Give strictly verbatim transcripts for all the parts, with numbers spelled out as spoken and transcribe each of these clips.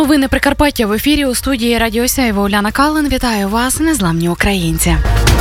Новини Прикарпаття в ефірі. У студії Радіо Сяйво Уляна Калин. Вітаю вас, незламні українці.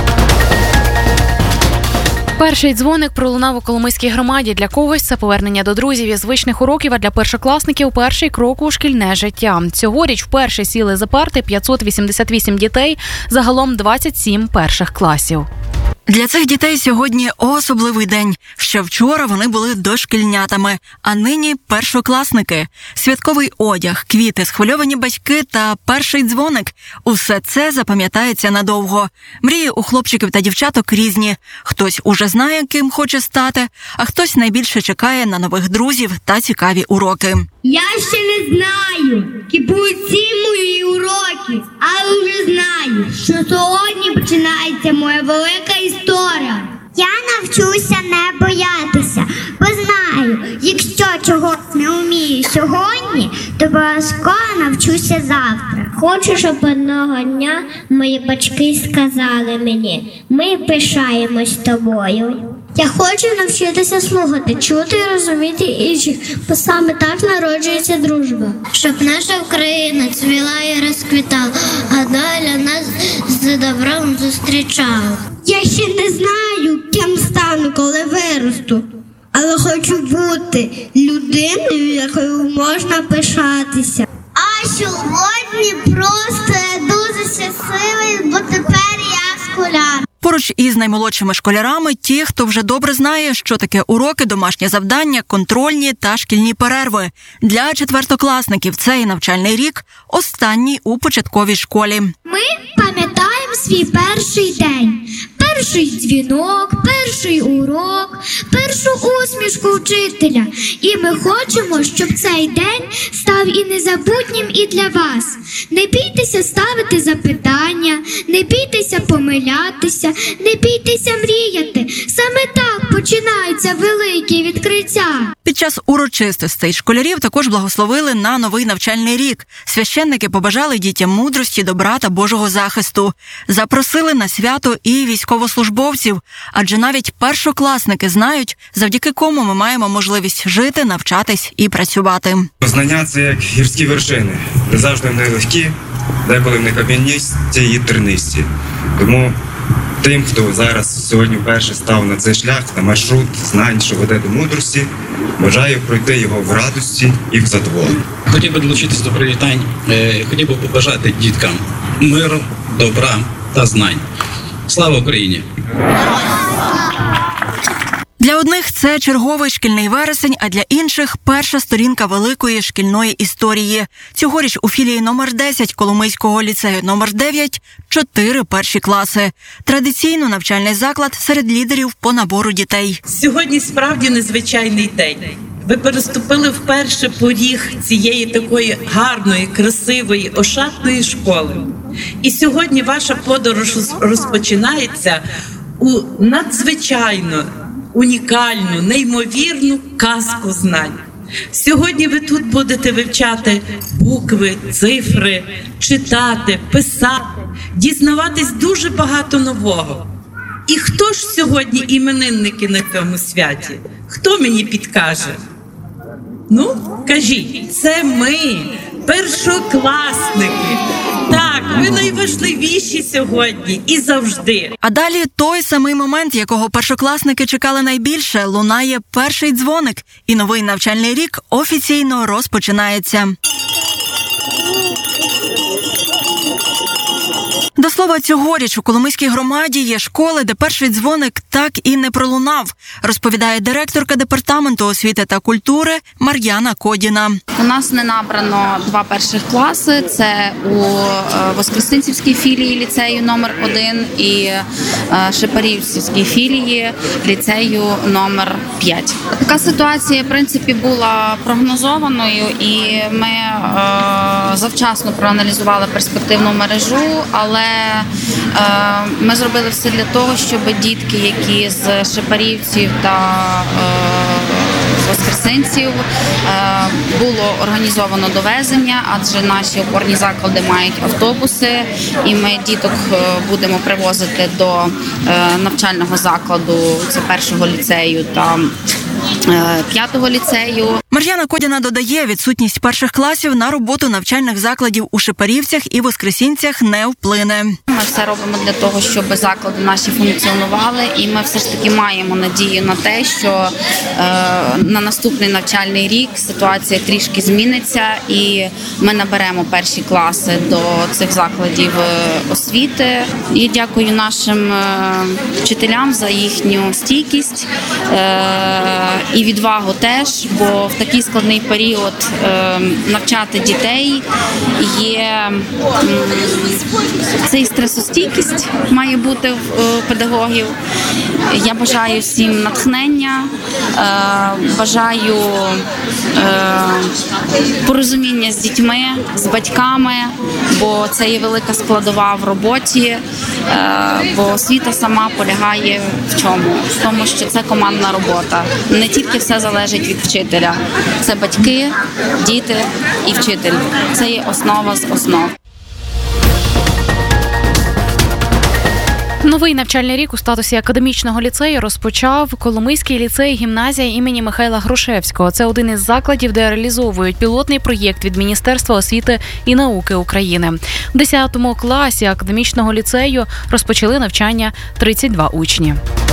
Перший дзвоник пролунав у Коломийській громаді. Для когось це повернення до друзів і звичних уроків, а для першокласників – перший крок у шкільне життя. Цьогоріч вперше сіли за парти п'ятсот вісімдесят вісім дітей, загалом двадцять сім перших класів. Для цих дітей сьогодні особливий день. Ще вчора вони були дошкільнятами, а нині першокласники. Святковий одяг, квіти, схвильовані батьки та перший дзвоник – усе це запам'ятається надовго. Мрії у хлопчиків та дівчаток різні. Хтось уже знає, ким хоче стати, а хтось найбільше чекає на нових друзів та цікаві уроки. Я ще не знаю, які будуть ці мої уроки, але вже знаю, що сьогодні починається моя велика історія. Я навчуся не боятися, бо знаю, якщо чогось не вмію сьогодні, то обов'язково навчуся завтра. Хочу, щоб одного дня мої батьки сказали мені: ми пишаємось тобою. Я хочу навчитися слухати, чути і розуміти інших, бо саме так народжується дружба. Щоб наша Україна цвіла і розквітала, а доля нас з добром зустрічала. Я ще не знаю, ким стану, коли виросту, але хочу бути людиною, якою можна пишатися. А сьогодні просто я дуже щасливий, бо тепер я школяр. Поруч із наймолодшими школярами ті, хто вже добре знає, що таке уроки, домашні завдання, контрольні та шкільні перерви. Для четвертокласників цей навчальний рік – останній у початковій школі. Ми пам'ятаємо свій перший день. Перший дзвінок, перший урок, першу усмішку вчителя. І ми хочемо, щоб цей день став і незабутнім і для вас. Не бійтеся ставити запитання, не бійтеся помилятися, не бійтеся мріяти. Саме так починаються великі відкриття. Під час урочистостей школярів також благословили на новий навчальний рік. Священники побажали дітям мудрості, добра та Божого захисту. Запросили на свято і військовослужбовців, адже навіть першокласники знають, завдяки кому ми маємо можливість жити, навчатись і працювати. Знання – це як гірські вершини. Не завжди вони легкі, деколи вони кам'янисті і тернисті. Тому тим, хто зараз сьогодні вперше став на цей шлях, на маршрут знань, що веде до мудрості, бажаю пройти його в радості і в задоволенні. Хотів би долучитись до привітань, хотів би побажати діткам миру, добра та знань. Слава Україні! Для одних це черговий шкільний вересень, а для інших – перша сторінка великої шкільної історії. Цьогоріч у філії номер десять Коломийського ліцею номер дев'ять – чотири перші класи. Традиційно навчальний заклад серед лідерів по набору дітей. Сьогодні справді незвичайний день. Ви переступили вперше поріг цієї такої гарної, красивої, ошатної школи. І сьогодні ваша подорож розпочинається у надзвичайно унікальну, неймовірну казку знань. Сьогодні ви тут будете вивчати букви, цифри, читати, писати, дізнаватись дуже багато нового. І хто ж сьогодні іменинники на цьому святі? Хто мені підкаже? Ну, кажіть, це ми, першокласники. Так, ви найважливіші сьогодні і завжди. А далі той самий момент, якого першокласники чекали найбільше, лунає перший дзвоник, і новий навчальний рік офіційно розпочинається. До слова, цьогоріч у Коломийській громаді є школи, де перший дзвоник так і не пролунав, розповідає директорка департаменту освіти та культури Мар'яна Кодіна. У нас не набрано два перших класи. Це у Воскресенцівській філії ліцею номер один і Шепарівській філії ліцею номер п'ять. Така ситуація, в принципі, була прогнозованою, і ми завчасно проаналізували перспективну мережу, але ми зробили все для того, щоб дітки, які з Шепарівців та з Воскресенців, було організовано довезення, адже наші опорні заклади мають автобуси, і ми діток будемо привозити до навчального закладу, це першого ліцею та п'ятого ліцею. Мар'яна Кодіна додає, відсутність перших класів на роботу навчальних закладів у Шепарівцях і Воскресінцях не вплине. Ми все робимо для того, щоб заклади наші функціонували, і ми все ж таки маємо надію на те, що е, на наступний навчальний рік ситуація трішки зміниться і ми наберемо перші класи до цих закладів освіти. І дякую нашим е, вчителям за їхню стійкість е, і відвагу теж, бо в такий складний період е, навчати дітей є цей стресостійкість має бути в педагогів. Я бажаю всім натхнення, е, бажаю е, порозуміння з дітьми, з батьками, бо це є велика складова в роботі, е, бо освіта сама полягає в чому? В тому, що це командна робота. Не тільки все залежить від вчителя. Це батьки, діти і вчитель. Це є основа з основ. Новий навчальний рік у статусі академічного ліцею розпочав Коломийський ліцей-гімназія імені Михайла Грушевського. Це один із закладів, де реалізовують пілотний проєкт від Міністерства освіти і науки України. В десятому класі академічного ліцею розпочали навчання тридцять два учні.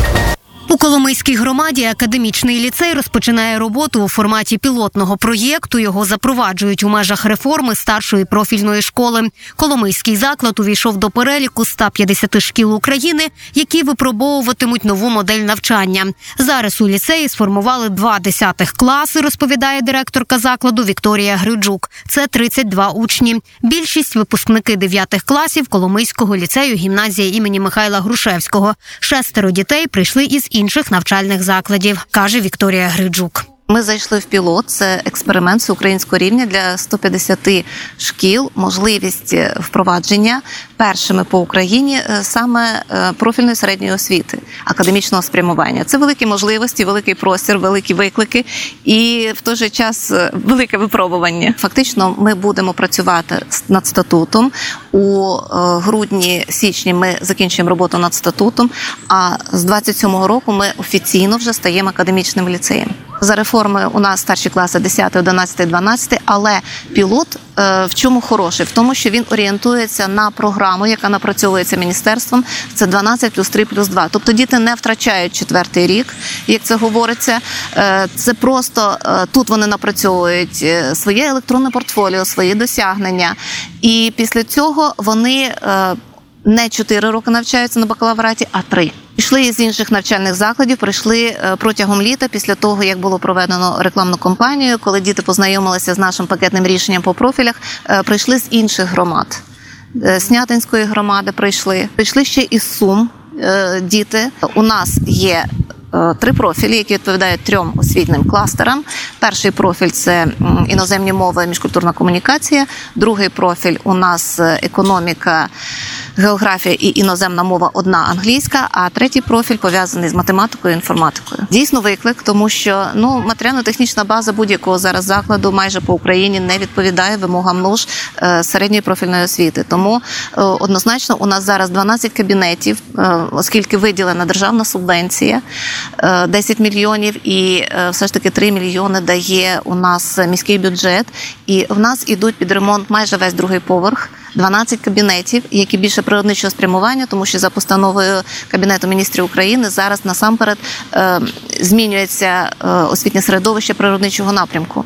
У Коломийській громаді академічний ліцей розпочинає роботу у форматі пілотного проєкту. Його запроваджують у межах реформи старшої профільної школи. Коломийський заклад увійшов до переліку ста п'ятдесяти шкіл України, які випробовуватимуть нову модель навчання. Зараз у ліцеї сформували два десятих класи, розповідає директорка закладу Вікторія Гриджук. Це тридцять два учні. Більшість – випускники дев'ятих класів Коломийського ліцею гімназія імені Михайла Грушевського. Шестеро дітей прийшли із інших навчальних закладів, каже Вікторія Гриджук. Ми зайшли в пілот, це експеримент всеукраїнського рівня для ста п'ятдесяти шкіл, можливість впровадження першими по Україні саме профільної середньої освіти, академічного спрямування. Це великі можливості, великий простір, великі виклики і в той же час велике випробування. Фактично ми будемо працювати над статутом. У грудні-січні ми закінчуємо роботу над статутом, а з двадцять сьомого року ми офіційно вже стаємо академічним ліцеєм. За реформи у нас старші класи десятий, одинадцятий, дванадцятий, але пілот е, в чому хороший? В тому, що він орієнтується на програму, яка напрацьовується міністерством, це дванадцять плюс три плюс два. Тобто діти не втрачають четвертий рік, як це говориться. Е, це просто е, тут вони напрацьовують своє електронне портфоліо, свої досягнення. І після цього вони е, не чотири роки навчаються на бакалавраті, а три. Пішли із інших навчальних закладів, прийшли протягом літа, після того, як було проведено рекламну кампанію, коли діти познайомилися з нашим пакетним рішенням по профілях, прийшли з інших громад. Снятинської громади прийшли. Прийшли ще із Сум діти. У нас є три профілі, які відповідають трьом освітнім кластерам. Перший профіль – це іноземні мови, міжкультурна комунікація. Другий профіль – у нас економіка, географія і іноземна мова одна англійська, а третій профіль пов'язаний з математикою і інформатикою. Дійсно виклик, тому що ну, матеріально-технічна база будь-якого зараз закладу майже по Україні не відповідає вимогам нуж е, середньої профільної освіти. Тому е, однозначно у нас зараз дванадцять кабінетів, е, оскільки виділена державна субвенція, е, десять мільйонів і е, все ж таки три мільйони дає у нас міський бюджет. І в нас ідуть під ремонт майже весь другий поверх. дванадцять кабінетів, які більше природничого спрямування, тому що за постановою Кабінету міністрів України зараз насамперед е, змінюється е, освітнє середовище природничого напрямку.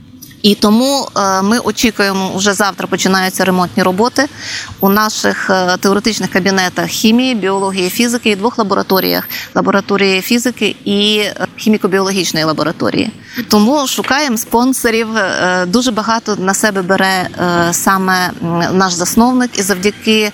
І тому е, ми очікуємо, вже завтра починаються ремонтні роботи у наших е, теоретичних кабінетах хімії, біології, фізики і двох лабораторіях. Лабораторії фізики і хіміко-біологічної лабораторії. Тому шукаємо спонсорів. Е, дуже багато на себе бере е, саме наш засновник, і завдяки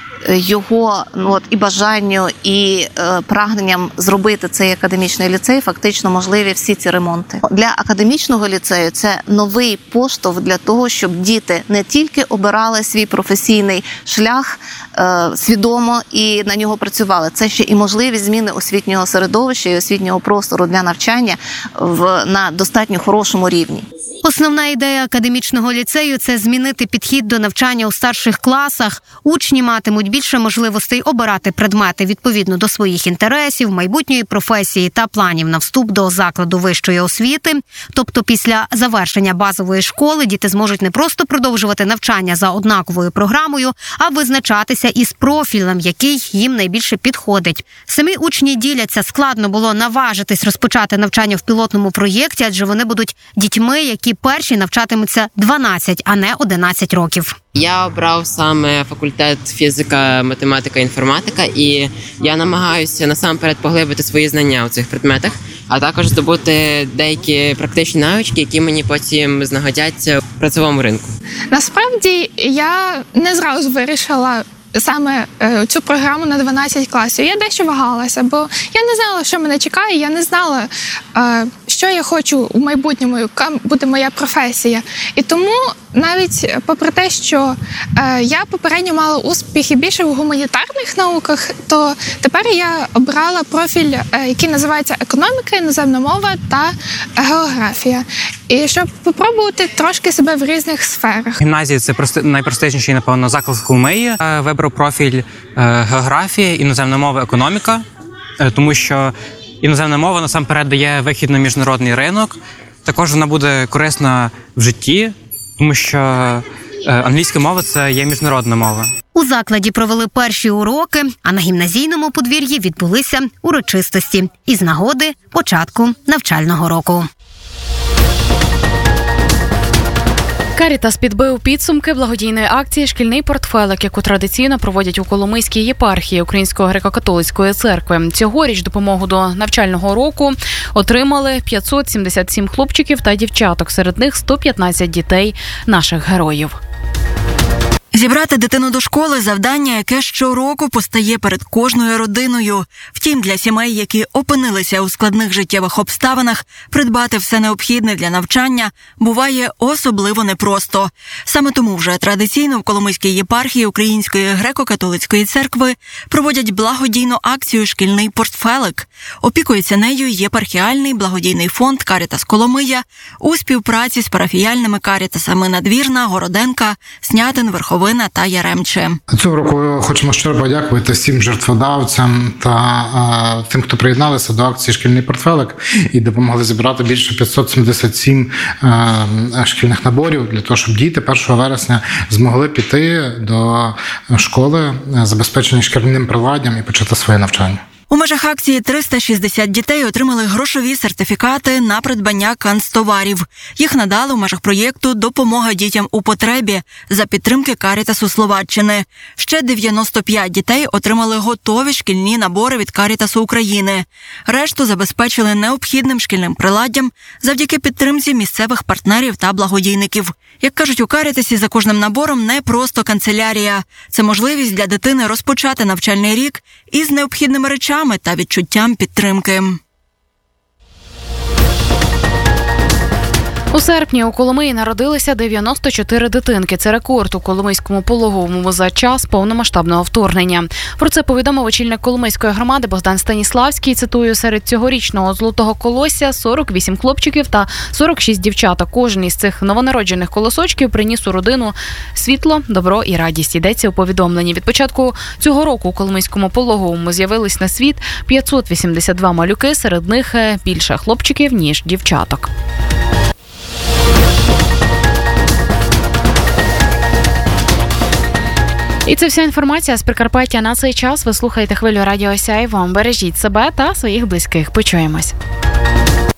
його ну, от, і бажанню, і е, прагненням зробити цей академічний ліцей фактично можливі всі ці ремонти. Для академічного ліцею це новий поштовх для того, щоб діти не тільки обирали свій професійний шлях е, свідомо і на нього працювали. Це ще і можливість зміни освітнього середовища і освітнього простору для навчання в, на достатньо хорошому рівні. Основна ідея академічного ліцею – це змінити підхід до навчання у старших класах. Учні матимуть більше можливостей обирати предмети відповідно до своїх інтересів, майбутньої професії та планів на вступ до закладу вищої освіти. Тобто після завершення базової школи діти зможуть не просто продовжувати навчання за однаковою програмою, а визначатися із профілем, який їм найбільше підходить. Самі учні діляться, складно було наважитись розпочати навчання в пілотному проєкті, адже вони будуть дітьми, які перші навчатимуться дванадцять, а не одинадцять років. Я обрав саме факультет фізика, математика, інформатика, і я намагаюся насамперед поглибити свої знання у цих предметах, а також здобути деякі практичні навички, які мені потім знагодяться в працьовому ринку. Насправді, я не зразу вирішила саме е, цю програму на дванадцять класів. Я дещо вагалася, бо я не знала, що мене чекає, я не знала, е, що я хочу у майбутньому, яка буде моя професія. І тому навіть попри те, що е, я попередньо мала успіхи більше в гуманітарних науках, то тепер я обрала профіль, е, який називається економіка, іноземна мова та географія. І щоб спробувати трошки себе в різних сферах. Гімназія – це просто найпростичніший, напевно, заклад в Коломиї. Вибрав профіль географія, іноземна мова, економіка, тому що іноземна мова насамперед дає вихід на міжнародний ринок. Також вона буде корисна в житті, тому що англійська мова – це є міжнародна мова. У закладі провели перші уроки, а на гімназійному подвір'ї відбулися урочистості із нагоди початку навчального року. Карітас підбив підсумки благодійної акції «Шкільний портфелик», яку традиційно проводять у Коломийській єпархії Української греко-католицької церкви. Цьогоріч допомогу до навчального року отримали п'ятсот сімдесят сім хлопчиків та дівчаток, серед них сто п'ятнадцять дітей наших героїв. Зібрати дитину до школи – завдання, яке щороку постає перед кожною родиною. Втім, для сімей, які опинилися у складних життєвих обставинах, придбати все необхідне для навчання буває особливо непросто. Саме тому вже традиційно в Коломийській єпархії Української греко-католицької церкви проводять благодійну акцію «Шкільний портфелик». Опікується нею єпархіальний благодійний фонд «Карітас Коломия» у співпраці з парафіяльними карітасами Надвірна, Городенка, Снятин, Верховина та Яремче. Цього року хочемо щиро подякувати всім жертводавцям та а, тим, хто приєдналися до акції «Шкільний портфелик» і допомогли зібрати більше п'ятсот сімдесят сім а, шкільних наборів для того, щоб діти першого вересня змогли піти до школи, забезпечені шкільним приладдям і почати своє навчання. У межах акції триста шістдесят дітей отримали грошові сертифікати на придбання канцтоварів. Їх надали у межах проєкту «Допомога дітям у потребі» за підтримки Карітасу Словаччини. Ще дев'яносто п'ять дітей отримали готові шкільні набори від Карітасу України. Решту забезпечили необхідним шкільним приладдям завдяки підтримці місцевих партнерів та благодійників. Як кажуть у Карітасі, за кожним набором не просто канцелярія. Це можливість для дитини розпочати навчальний рік із необхідними речами та відчуттям підтримки. У серпні у Коломиї народилися дев'яносто чотири дитинки. Це рекорд у Коломийському пологовому за час повномасштабного вторгнення. Про це повідомив очільник Коломийської громади Богдан Станіславський. Цитую, серед цьогорічного золотого колосся сорок вісім хлопчиків та сорок шість дівчаток. Кожен із цих новонароджених колосочків приніс у родину світло, добро і радість. Йдеться у повідомленні. Від початку цього року у Коломийському пологовому з'явились на світ п'ятсот вісімдесят два малюки. Серед них більше хлопчиків, ніж дівчаток. І це вся інформація з Прикарпаття на цей час. Ви слухаєте хвилю Радіо Сяйво. Бережіть себе та своїх близьких. Почуємось.